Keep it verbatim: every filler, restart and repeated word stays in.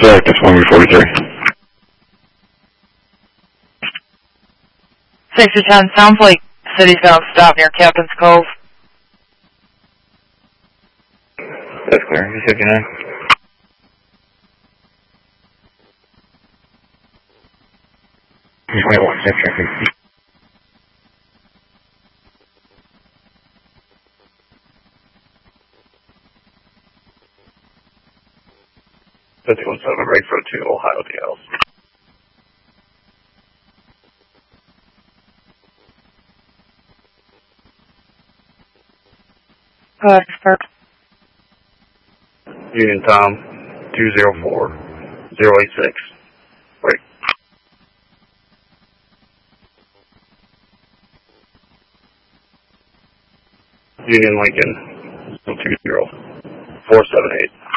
Correct, it's one forty-three. sixty ten, sounds like city's going to stop near Captain's Cove. That's clear, fifty-nine. twenty-one, check traffic. fifty-one seven, right for two, Ohio D L. Go ahead, Kirk. Union Tom, two zero four, zero eight six. Wait. Union Lincoln, two zero, four seven eight.